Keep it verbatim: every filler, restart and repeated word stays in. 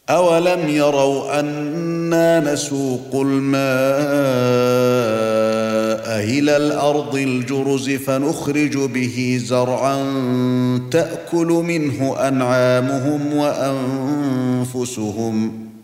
أولم يروا أنا نسوق الماء إلى الأرض الجرز فنخرج به زرعا تأكل منه أنعامهم وأنفسهم